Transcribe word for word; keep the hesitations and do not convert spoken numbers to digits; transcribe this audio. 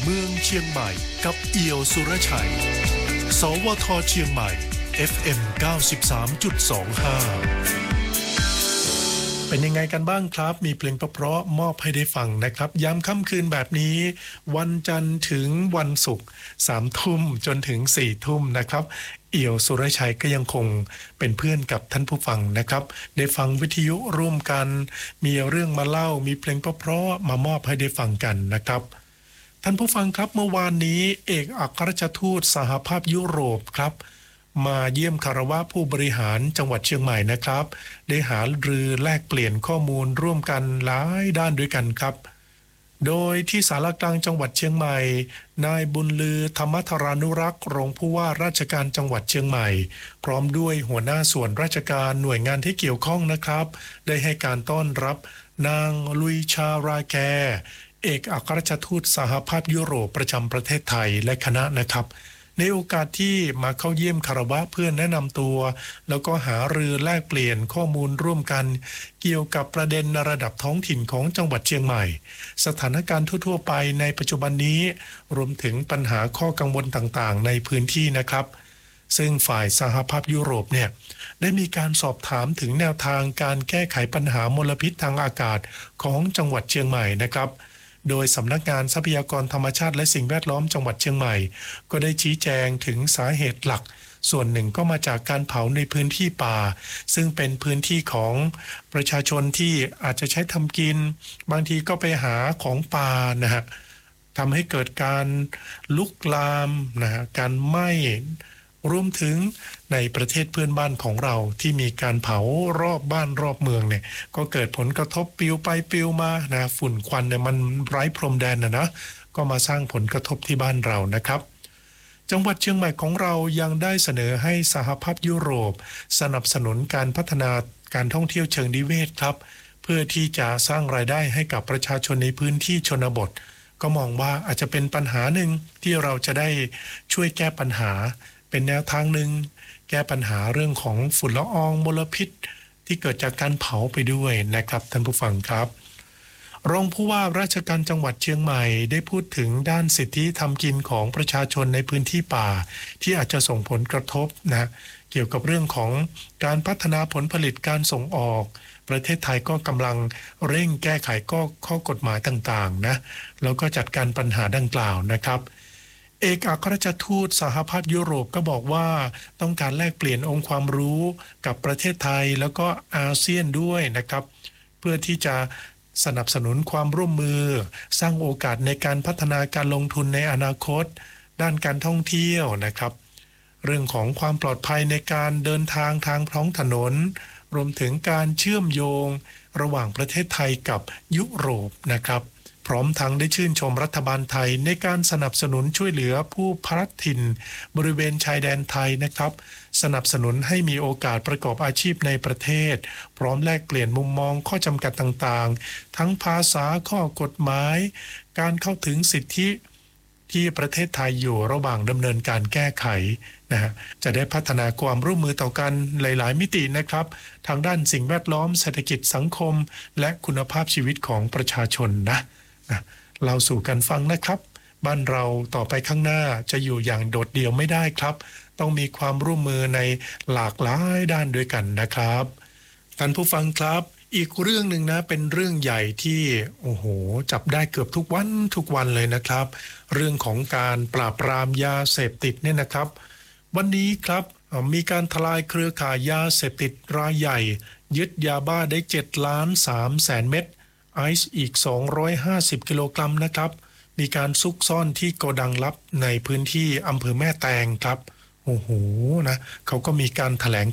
เมืองเชียงใหม่กับเอี่ยวสุรชัยสวทเชียงใหม่ เอฟ เอ็ม เก้าสิบสามจุดสองห้า เป็นยังไงกันบ้างครับมีเพลงเพราะๆมอบให้ได้ฟังนะครับยามค่ำคืนแบบนี้วันจันทร์ถึงวันศุกร์สามทุ่มจนถึงสี่ทุ่มนะครับเอี่ยวสุรชัยก็ยังคงเป็นเพื่อนกับท่านผู้ฟังนะครับได้ฟังวิทยุร่วมกันมีเรื่องมาเล่ามีเพลงเพราะๆมามอบให้ได้ฟังกันนะครับท่านผู้ฟังครับเมื่อวานนี้เอกอัครราชทูตสหภาพยุโรปครับมาเยี่ยมคารวะผู้บริหารจังหวัดเชียงใหม่นะครับได้หารือแลกเปลี่ยนข้อมูลร่วมกันหลายด้านด้วยกันครับโดยที่ศาลากลางจังหวัดเชียงใหม่นายบุญลือธรรมธารานุรักษ์รองผู้ว่าราชการจังหวัดเชียงใหม่พร้อมด้วยหัวหน้าส่วนราชการหน่วยงานที่เกี่ยวข้องนะครับได้ให้การต้อนรับนางลุยชาราแกเอกอัครราชทูตสหภาพยุโรปประจำประเทศไทยและคณะนะครับในโอกาสที่มาเข้าเยี่ยมคารวะเพื่อแนะนำตัวแล้วก็หารือแลกเปลี่ยนข้อมูลร่วมกันเกี่ยวกับประเด็นในระดับท้องถิ่นของจังหวัดเชียงใหม่สถานการณ์ทั่วๆไปในปัจจุบันนี้รวมถึงปัญหาข้อกังวลต่างๆในพื้นที่นะครับซึ่งฝ่ายสหภาพยุโรปเนี่ยได้มีการสอบถามถึงแนวทางการแก้ไขปัญหามลพิษทางอากาศของจังหวัดเชียงใหม่นะครับโดยสำนักงานทรัพยากรธรรมชาติและสิ่งแวดล้อมจังหวัดเชียงใหม่ก็ได้ชี้แจงถึงสาเหตุหลักส่วนหนึ่งก็มาจากการเผาในพื้นที่ป่าซึ่งเป็นพื้นที่ของประชาชนที่อาจจะใช้ทำกินบางทีก็ไปหาของป่านะฮะทำให้เกิดการลุกลามนะฮะการไหม้รวมถึงในประเทศเพื่อนบ้านของเราที่มีการเผารอบบ้านรอบเมืองเนี่ยก็เกิดผลกระทบปลิวไปปลิวมานะฝุ่นควันเนี่ยมันไร้พรมแดนนะนะก็มาสร้างผลกระทบที่บ้านเรานะครับจังหวัดเชียงใหม่ของเรายังได้เสนอให้สหภาพยุโรปสนับสนุนการพัฒนาการท่องเที่ยวเชิงนิเวศครับเพื่อที่จะสร้างรายได้ให้กับประชาชนในพื้นที่ชนบทก็มองว่าอาจจะเป็นปัญหาหนึ่งที่เราจะได้ช่วยแก้ปัญหาเป็นแนวทางหนึ่งแก้ปัญหาเรื่องของฝุ่นละอองมลพิษที่เกิดจากการเผาไปด้วยนะครับท่านผู้ฟังครับรองผู้ว่าราชการจังหวัดเชียงใหม่ได้พูดถึงด้านสิทธิทำกินของประชาชนในพื้นที่ป่าที่อาจจะส่งผลกระทบนะเกี่ยวกับเรื่องของการพัฒนาผลผลิตการส่งออกประเทศไทยก็กำลังเร่งแก้ไขข้อข้อกฎหมายต่างๆนะแล้วก็จัดการปัญหาดังกล่าวนะครับเอกอัครราชทูตสหภาพยุโรปก็บอกว่าต้องการแลกเปลี่ยนองค์ความรู้กับประเทศไทยแล้วก็อาเซียนด้วยนะครับเพื่อที่จะสนับสนุนความร่วมมือสร้างโอกาสในการพัฒนาการลงทุนในอนาคตด้านการท่องเที่ยวนะครับเรื่องของความปลอดภัยในการเดินทางทางท้องถนนรวมถึงการเชื่อมโยงระหว่างประเทศไทยกับยุโรปนะครับพร้อมทั้งได้ชื่นชมรัฐบาลไทยในการสนับสนุนช่วยเหลือผู้พลัดถิ่นบริเวณชายแดนไทยนะครับสนับสนุนให้มีโอกาสประกอบอาชีพในประเทศพร้อมแลกเปลี่ยนมุมมองข้อจำกัดต่างๆทั้งภาษาข้อกฎหมายการเข้าถึงสิทธิที่ประเทศไทยอยู่ระหว่างดำเนินการแก้ไขนะฮะจะได้พัฒนาความร่วมมือต่อกันหลายๆมิตินะครับทางด้านสิ่งแวดล้อมเศรษฐกิจสังคมและคุณภาพชีวิตของประชาชนนะเราสู่กันฟังนะครับบ้านเราต่อไปข้างหน้าจะอยู่อย่างโดดเดี่ยวไม่ได้ครับต้องมีความร่วมมือในหลากหลายด้านด้วยกันนะครับท่านผู้ฟังครับอีกเรื่องหนึ่งนะเป็นเรื่องใหญ่ที่โอ้โหจับได้เกือบทุกวันทุกวันเลยนะครับเรื่องของการปราบปรามยาเสพติดเนี่ยนะครับวันนี้ครับมีการทลายเครือข่ายยาเสพติดรายใหญ่ยึดยาบ้าได้เจ็ดล้านสามแสนเม็ดไอซ์อีกสองร้อยห้าสิบกิโลกรัมนะครับมีการซุกซ่อนที่โกดังลับในพื้นที่อำเภอแม่แตงครับโอ้โหนะเขาก็มีการแถลง